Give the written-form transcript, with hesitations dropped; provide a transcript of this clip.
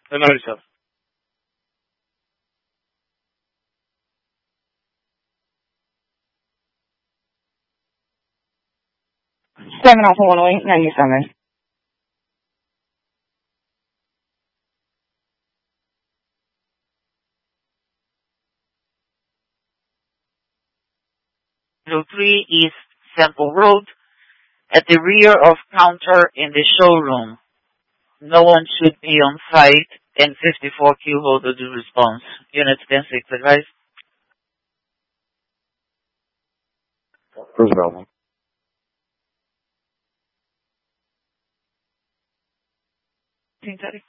Hello, sir. 7 off 108, 97. Zero 03 East Temple Road at the rear of counter in the showroom. No one should be on site and 54Q hold the response. Unit 10-6 advice. Roosevelt. 10:30.